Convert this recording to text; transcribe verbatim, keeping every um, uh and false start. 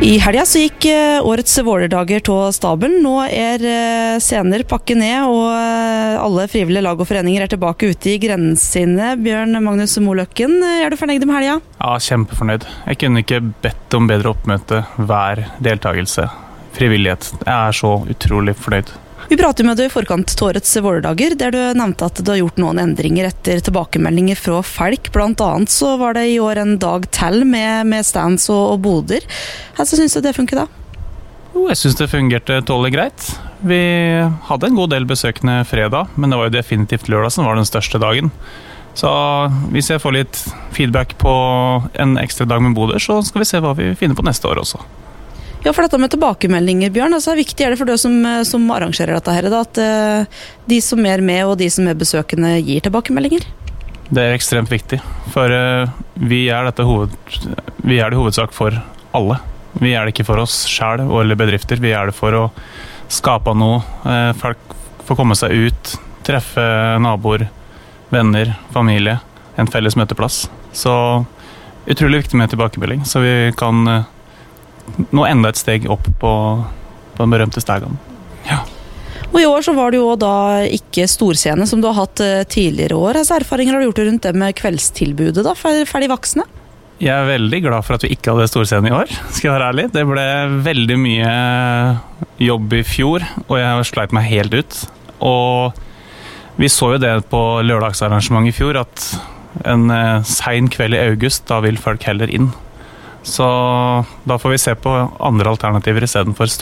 I helga så gikk årets vårdager til stabelen. Nå er scener pakket ned, og alle frivillige lag og foreninger er tilbake ute i grensene. Bjørn Magnus Moløkken, er du fornøyd med helga? Ja, kjempefornøyd. Jeg kunne ikke bedt om bedre oppmøte hver deltakelse. Frivillighet. Jeg er så utrolig fornøyd. Vi prater med deg i forkant til årets vårdager, der du nevnte at du har gjort noen endringer etter tilbakemeldinger fra folk. Blant annet så var det i år en dag til med, med stands og, og boder. Hvordan synes du det funker da? Jo, jeg synes det fungerte tålelig greit. Vi hadde en god del besøkende fredag, men det var jo definitivt lørdag som var den største dagen. Så hvis jeg får litt feedback på en ekstra dag med boder, så skal vi se hva vi finner på neste år også. Ja, for dette med tilbakemeldinger, Bjørn, altså, viktig er det for deg som, som arrangerer dette her, da, at uh, de som er med og de som er besøkende gir tilbakemeldinger? Det er ekstremt viktig, for uh, vi, er dette hoved, vi er det hovedsak for alle. Vi er det ikke for oss selv eller bedrifter, vi er det for å skape noe. Uh, folk får komme seg ut, treffe naboer, venner, familie, en felles møteplass. Så utrolig viktig med tilbakemelding, så vi kan uh, nå enda et steg opp på, på den berømte stegen. Ja. Og i år så var det jo da ikke storscene som du har hatt tidligere år. Hvilke erfaringer har du gjort rundt det med kveldstilbudet da, for, for de voksne? Jeg er veldig glad for at vi ikke hadde storscene i år, skal jeg være ærlig. Det ble veldig mye jobb i fjor, og jeg sleit meg helt ut. Og vi så jo det på lørdagsarrangementet i fjor, at en sen kveld i august, da vil folk heller inn. Så da får vi se på andre alternativer i stedet for